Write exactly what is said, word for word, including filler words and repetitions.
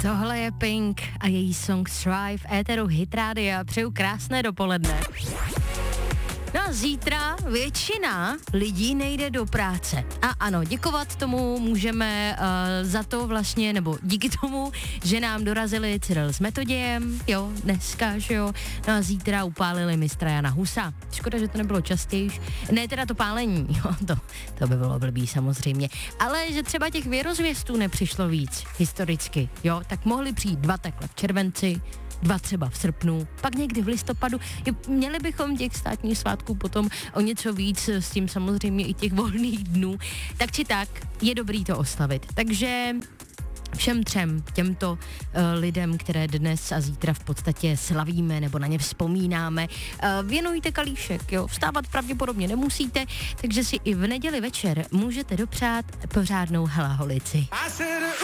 Tohle je Pink a její song Thrive, éteru Hit Radio. Přeju krásné dopoledne. No a zítra většina lidí nejde do práce. A ano, děkovat tomu můžeme uh, za to vlastně, nebo díky tomu, že nám dorazili Cyril s Metodějem, jo, dneska, že jo, no a zítra upálili mistra Jana Husa. Škoda, že to nebylo častěji. Ne teda to pálení, jo, to, to by bylo blbý samozřejmě. Ale že třeba těch věrozvěstů nepřišlo víc historicky, jo, tak mohli přijít dva takhle v červenci, dva třeba v srpnu, pak někdy v listopadu. Jo, měli bychom těch státních svátků potom o něco víc, s tím samozřejmě i těch volných dnů. Tak či tak, je dobrý to oslavit. Takže všem třem těmto uh, lidem, které dnes a zítra v podstatě slavíme nebo na ně vzpomínáme, uh, věnujte kalíšek, jo. Vstávat pravděpodobně nemusíte, takže si i v neděli večer můžete dopřát pořádnou hlaholici.